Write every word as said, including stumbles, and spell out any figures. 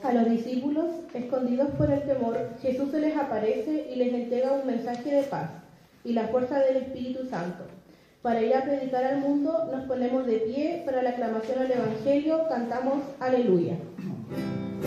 A los discípulos, escondidos por el temor, Jesús se les aparece y les entrega un mensaje de paz y la fuerza del Espíritu Santo. Para ir a predicar al mundo, nos ponemos de pie para la aclamación al Evangelio, cantamos Aleluya.